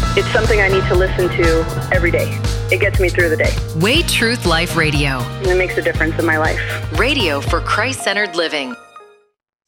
It's something I need to listen to every day. It gets me through the day. Way Truth Life Radio. And it makes a difference in my life. Radio for Christ-centered living.